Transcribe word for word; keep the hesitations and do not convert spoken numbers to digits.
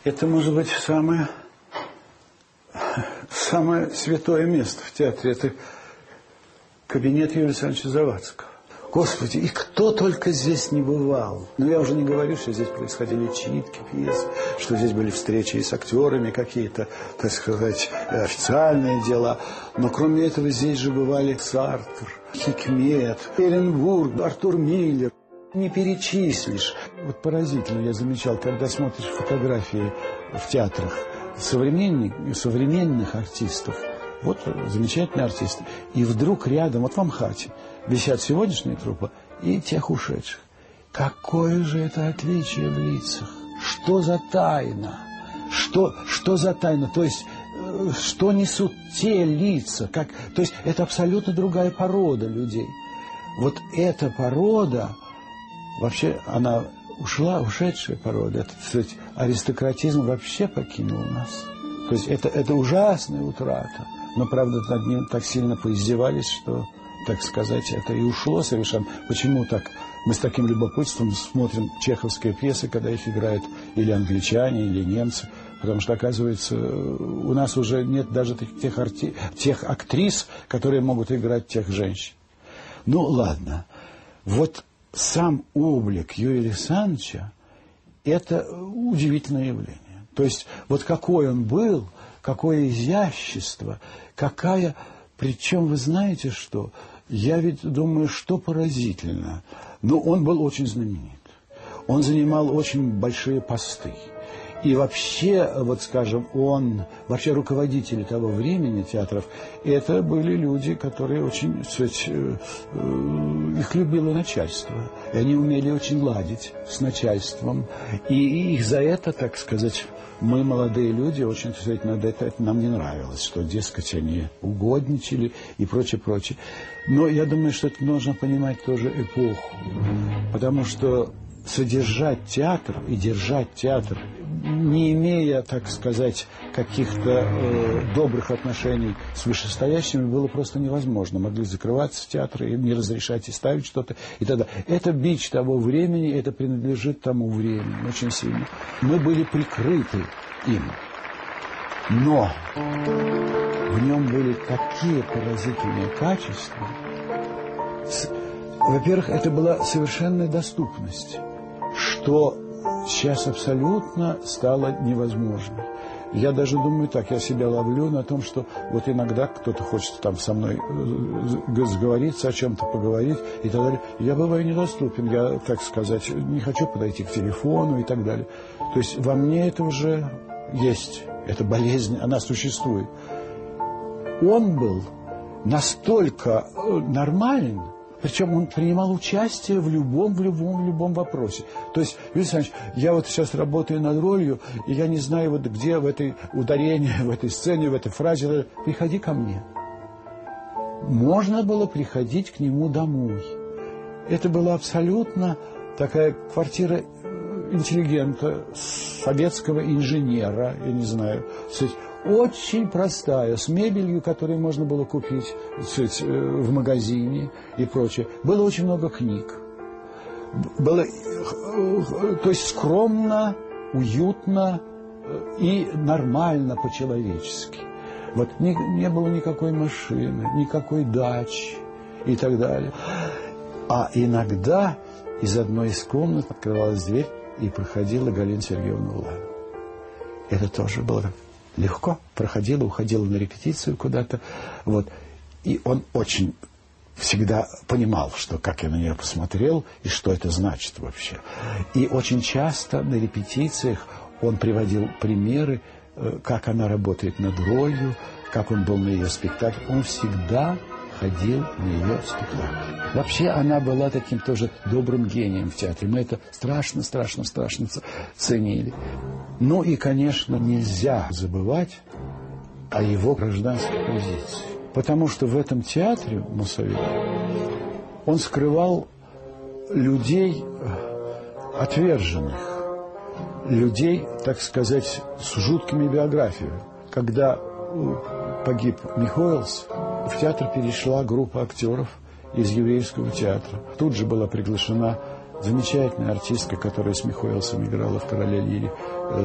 Это может быть самое, самое святое место в театре. Это кабинет Юрия Александровича Завадского. Господи, и кто только здесь не бывал. Но я уже не говорю, что здесь происходили читки пьес, что здесь были встречи и с актерами, какие-то, так сказать, официальные дела. Но кроме этого здесь же бывали Сартр, Хикмет, Эренбург, Артур Миллер. Не перечислишь. Вот поразительно, я замечал, когда смотришь фотографии в театрах современных, современных артистов, вот замечательные артисты, и вдруг рядом, вот в Амхате, висят сегодняшние труппы и тех ушедших. Какое же это отличие в лицах? Что за тайна? Что, что за тайна? То есть, что несут те лица? Как, то есть, это абсолютно другая порода людей. Вот эта порода, вообще, она ушла, ушедшая порода. Это, кстати, аристократизм вообще покинул нас. То есть, это, это ужасная утрата. Но, правда, над ним так сильно поиздевались, что, так сказать, это и ушло совершенно. Почему так? Мы с таким любопытством смотрим чеховские пьесы, когда их играют или англичане, или немцы. Потому что, оказывается, у нас уже нет даже тех, арти... тех актрис, которые могут играть тех женщин. Ну, ладно. Вот сам облик Юрия Александровича – это удивительное явление. То есть, вот какой он был, какое изящество, какая... Причем, вы знаете что? Я ведь думаю, что поразительно. Но он был очень знаменит. Он занимал очень большие посты. И вообще, вот скажем, он, вообще руководители того времени театров, это были люди, которые очень, сказать, их любило начальство. И они умели очень ладить с начальством. И их за это, так сказать, мы, молодые люди, очень, сказать, надо это, это нам не нравилось, что, дескать, они угодничали и прочее, прочее. Но я думаю, что это нужно понимать тоже эпоху. Потому что содержать театр и держать театр, не имея, так сказать, каких-то э, добрых отношений с вышестоящими, было просто невозможно. Могли закрываться театры, им не разрешать и ставить что-то и тогда. Это бич того времени, это принадлежит тому времени очень сильно. Мы были прикрыты им. Но в нем были такие поразительные качества. Во-первых, это была совершенная доступность, что сейчас абсолютно стало невозможно. Я даже думаю так, я себя ловлю на том, что вот иногда кто-то хочет там со мной сговориться, о чем-то поговорить и так далее. Я бываю недоступен, я, так сказать, не хочу подойти к телефону и так далее. То есть во мне это уже есть, эта болезнь, она существует. Он был настолько нормален, причем он принимал участие в любом, в любом, в любом вопросе. То есть, Юрий Александрович, я вот сейчас работаю над ролью, и я не знаю, вот где в этой ударении, в этой сцене, в этой фразе, приходи ко мне. Можно было приходить к нему домой. Это была абсолютно такая квартира интеллигента, советского инженера, я не знаю, очень простая, с мебелью, которую можно было купить сказать, в магазине и прочее. Было очень много книг. Было, то есть скромно, уютно и нормально по-человечески. Вот не, не было никакой машины, никакой дачи и так далее. А иногда из одной из комнат открывалась дверь, и проходила Галина Сергеевна Уланова. Это тоже было легко. Проходила, уходила на репетицию куда-то. Вот. И он очень всегда понимал, что, как я на нее посмотрел, и что это значит вообще. И очень часто на репетициях он приводил примеры, как она работает над ролью, как он был на ее спектакле. Он всегда ходил на ее спектакль. Вообще она была таким тоже добрым гением в театре. Мы это страшно, страшно, страшно ценили. Ну и, конечно, нельзя забывать о его гражданской позиции. Потому что в этом театре Моссовета он скрывал людей отверженных, людей, так сказать, с жуткими биографиями. Когда погиб Михоэлс, в театр перешла группа актеров из еврейского театра. Тут же была приглашена замечательная артистка, которая с Михоэлсом играла в «Короле Лире»,